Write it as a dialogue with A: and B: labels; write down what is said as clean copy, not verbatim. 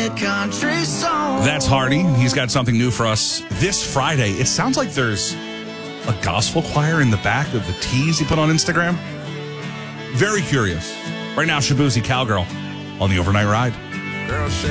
A: a country song.
B: That's Hardy. He's got something new for us this Friday. It sounds like there's a gospel choir in the back of the tees he put on Instagram. Very curious. Right now, Shabuzi Cowgirl on the Overnight Ride.
A: Girl,